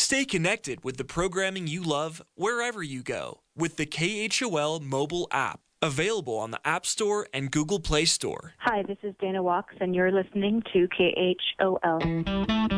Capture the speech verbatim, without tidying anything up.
Stay connected with the programming you love wherever you go with the K H O L mobile app, available on the App Store and Google Play Store. Hi, this is Dana Walks, and you're listening to K H O L.